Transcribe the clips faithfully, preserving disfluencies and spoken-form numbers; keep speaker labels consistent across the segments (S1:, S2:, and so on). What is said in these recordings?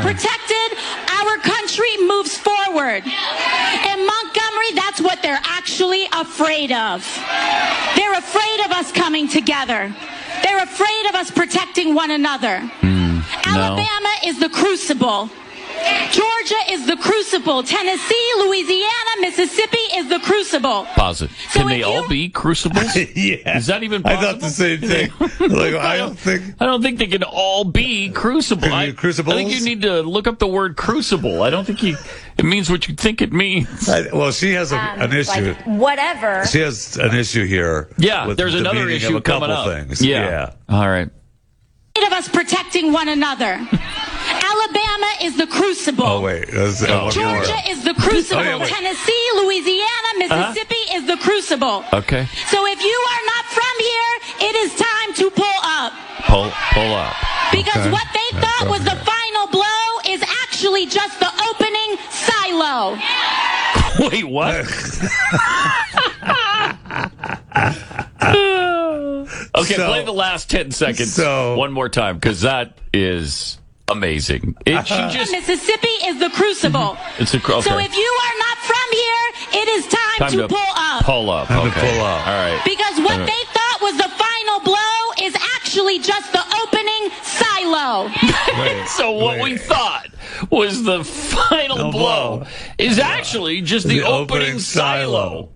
S1: protected, our country moves forward. In Montgomery, that's what they're actually afraid of. They're afraid of us coming together. They're afraid of us protecting one another.
S2: Mm,
S1: Alabama
S2: no.
S1: is the crucible. Georgia is the crucible. Tennessee, Louisiana, Mississippi is the crucible.
S2: Pause it.
S1: So
S2: Can they
S1: if
S2: all
S1: you-
S2: be crucibles?
S3: Yeah.
S2: Is that even possible?
S3: I thought the same thing. Like, I don't think.
S2: I don't think they can all be crucible.
S3: Can you
S2: I,
S3: be crucibles?
S2: I think you need to look up the word crucible. I don't think you, it means what you think it means.
S3: I, well, she has a,
S4: Um,
S3: an issue.
S4: like whatever.
S3: She has an issue here.
S2: Yeah,
S3: with
S2: there's
S3: the
S2: another
S3: meaning
S2: issue
S3: of a couple
S2: coming up.
S3: Things.
S2: Yeah.
S3: yeah.
S2: All right.
S1: Of us protecting one another. Alabama is the crucible.
S3: Oh wait. That's,
S2: Oh.
S1: Georgia is the crucible.
S3: Oh, yeah, wait.
S1: Tennessee, Louisiana, Mississippi is the crucible.
S2: Okay.
S1: So if you are not from here, it is time to pull up.
S2: Pull, pull up.
S1: Because
S3: Okay.
S1: what they
S3: That's
S1: thought was the
S3: okay.
S1: final blow is actually just the opening silo.
S2: Wait, what? Okay,
S3: So-
S2: play the last ten seconds
S3: so-
S2: one more time, because that is amazing. It, she just,
S1: Mississippi is the crucible.
S2: it's a, okay.
S1: So if you are not from here, it is time,
S2: Time
S1: to,
S2: to
S1: pull up.
S2: Pull up.
S3: Time to
S2: Okay.
S3: pull up.
S2: All right.
S1: Because what
S2: Uh,
S1: they thought was the final blow is actually just the opening silo.
S3: Wait,
S2: So what
S3: wait.
S2: we thought was the final
S3: No
S2: blow
S3: blow.
S2: is actually just the,
S3: The
S2: opening,
S3: opening
S2: silo.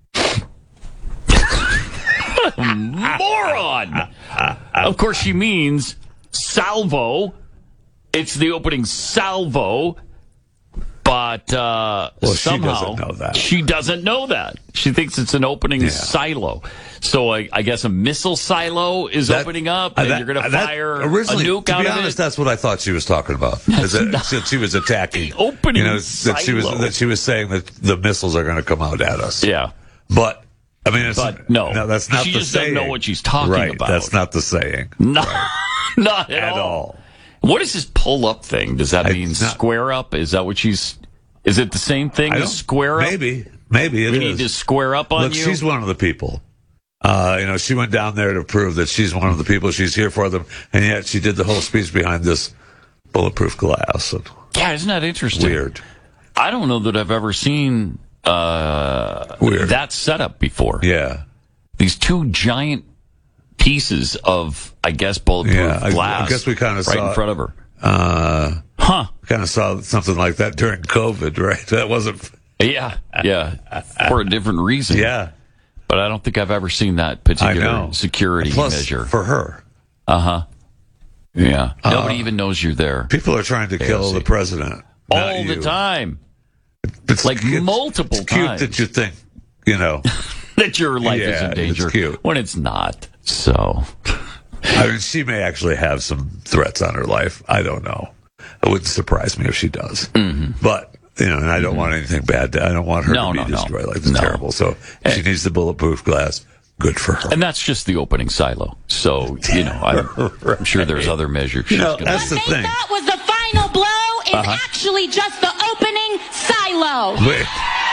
S2: Moron! Of course, she means salvo. It's the opening salvo. But uh,
S3: Well, she
S2: somehow
S3: doesn't know that.
S2: she doesn't know that. She thinks it's an opening
S3: Yeah.
S2: silo. So I, I guess a missile silo is
S3: That-
S2: opening up,
S3: uh,
S2: and
S3: that-
S2: you're going to
S3: that-
S2: fire
S3: originally,
S2: a nuke
S3: to
S2: out
S3: be
S2: of
S3: honest,
S2: it.
S3: that's what I thought she was talking about. Is that, that she was attacking.
S2: The opening
S3: you know, that she was
S2: silo.
S3: that she was saying that the missiles are going to come out at us.
S2: Yeah.
S3: But I mean, it's,
S2: But no.
S3: that's not
S2: She
S3: the
S2: just doesn't
S3: saying.
S2: know what she's talking
S3: right,
S2: about.
S3: That's not the saying
S2: Not, not at,
S3: at
S2: all.
S3: all.
S2: What is this pull up thing? Does that
S3: I-
S2: mean
S3: not-
S2: square up? Is that what she's? Is it the same thing
S3: I
S2: as
S3: don't-
S2: square up?
S3: Maybe, maybe it
S2: We
S3: is.
S2: need to square up on
S3: Look,
S2: you.
S3: she's one of the people. Uh, you know, she went down there to prove that she's one of the people. She's here for them, and yet she did the whole speech behind this bulletproof glass. And
S2: Yeah, isn't that interesting?
S3: weird.
S2: I don't know that I've ever seen uh,
S3: Weird.
S2: that setup before.
S3: Yeah.
S2: These two giant pieces of, I guess, bulletproof
S3: Yeah, I- I
S2: glass.
S3: guess we kinda
S2: right
S3: saw
S2: in
S3: it.
S2: front of her.
S3: Uh,
S2: Huh?
S3: kind of saw something like that during COVID, right? That wasn't.
S2: Yeah, yeah, for a different reason.
S3: Yeah,
S2: But I don't think I've ever seen that
S3: I
S2: particular
S3: know.
S2: security
S3: Plus,
S2: measure.
S3: for her.
S2: Uh huh. Yeah. Nobody even knows you're there.
S3: People are trying to kill
S2: see.
S3: the president not
S2: All the
S3: you.
S2: time.
S3: It's
S2: like multiple
S3: it's cute
S2: times.
S3: that you think, you know.
S2: That your life is
S3: Yeah,
S2: in danger.
S3: it's cute.
S2: When it's not. So.
S3: I mean, she may actually have some threats on her life. I don't know. It wouldn't surprise me if she does. Mm-hmm. But, you know, and I don't want anything bad. To, I don't want her
S2: No,
S3: to be
S2: no, no.
S3: destroyed like this.
S2: No.
S3: Terrible. So if she needs the bulletproof glass, good for her.
S2: And that's just the opening silo. So, you know, I'm, I'm sure there's other measures she's
S3: know,
S2: going
S3: that's
S2: to
S3: the
S1: What they
S3: thing.
S1: thought was the final blow is
S2: Uh-huh.
S1: actually just the opening silo.
S3: Wait.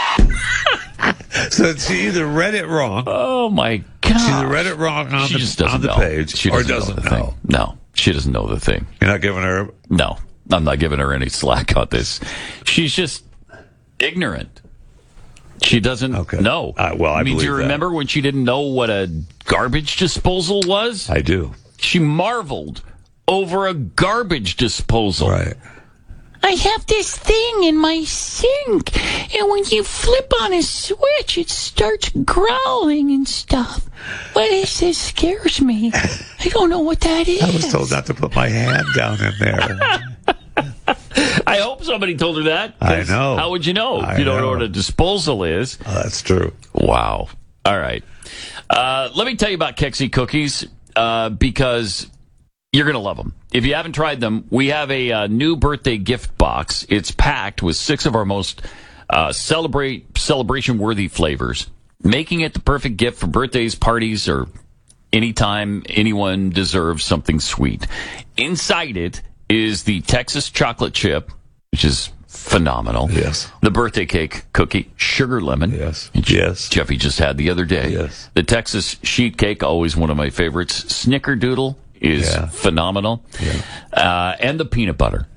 S3: So she either read it wrong,
S2: Oh, my God.
S3: she either read it wrong on
S2: She
S3: the,
S2: just doesn't
S3: on the
S2: know.
S3: page,
S2: She
S3: or
S2: doesn't,
S3: doesn't
S2: know. The
S3: know.
S2: thing. No, she doesn't know the thing.
S3: You're not giving her.
S2: No, I'm not giving her any slack on this. She's just ignorant. She doesn't
S3: Okay.
S2: know.
S3: Uh, well, I
S2: mean, do you
S3: believe that.
S2: remember when she didn't know what a garbage disposal was?
S3: I do.
S2: She marveled over a garbage disposal.
S3: Right.
S5: I have this thing in my sink, and when you flip on a switch, it starts growling and stuff. What is this? Scares me. I don't know what that is.
S3: I was told not to put my hand down in there.
S2: I hope somebody told her that. 'cause
S3: I know.
S2: How would you know if
S3: I
S2: you don't know
S3: know.
S2: what a disposal is?
S3: Oh, that's true.
S2: Wow. All right. Uh, let me tell you about Kexi cookies uh, because you're going to love them. If you haven't tried them, we have a uh, new birthday gift box. It's packed with six of our most uh, celebrate celebration-worthy flavors, making it the perfect gift for birthdays, parties, or anytime anyone deserves something sweet. Inside it is the Texas chocolate chip, which is phenomenal.
S3: Yes.
S2: The birthday cake cookie, sugar lemon.
S3: Yes.
S2: which
S3: Yes.
S2: Jeffy just had the other day.
S3: Yes.
S2: The Texas sheet cake, always one of my favorites. Snickerdoodle is
S3: Yeah.
S2: phenomenal. Uh, and the peanut butter.